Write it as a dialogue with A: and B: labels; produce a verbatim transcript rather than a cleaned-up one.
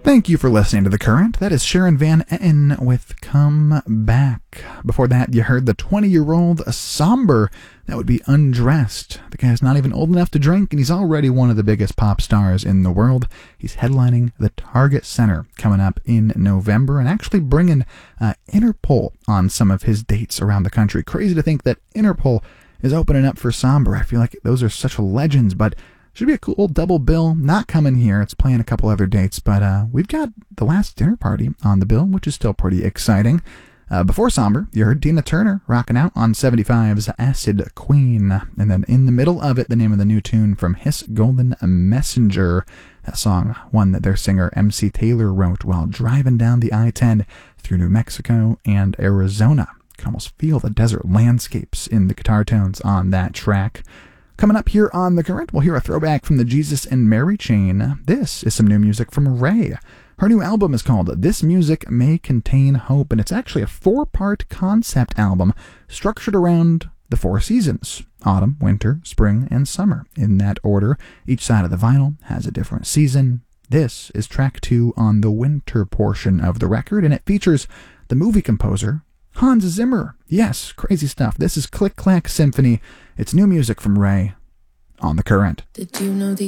A: Thank you for listening to The Current. That is Sharon Van Etten with Come Back. Before that, you heard the twenty-year-old Somber. That would be Undressed. The guy's not even old enough to drink, and he's already one of the biggest pop stars in the world. He's headlining the Target Center coming up in November and actually bringing uh, Interpol on some of his dates around the country. Crazy to think that Interpol is opening up for Somber. I feel like those are such legends, but should be a cool double bill. Not coming here. It's playing a couple other dates, but uh, we've got The Last Dinner Party on the bill, which is still pretty exciting. Uh, before Somber, you heard Tina Turner rocking out on seventy-five's Acid Queen. And then in the middle of it, the name of the new tune from Hiss Golden Messenger. That song, one that their singer M C Taylor wrote while driving down the I ten through New Mexico and Arizona. You can almost feel the desert landscapes in the guitar tones on that track. Coming up here on The Current, we'll hear a throwback from the Jesus and Mary chain. This is some new music from Ray. Her new album is called This Music May Contain Hope, and it's actually a four-part concept album structured around the four seasons: autumn, winter, spring, and summer. In that order, each side of the vinyl has a different season. This is track two on the winter portion of the record, and it features the movie composer Hans Zimmer. Yes, crazy stuff. This is Click Clack Symphony. It's new music from Ray on The Current.
B: Did you know the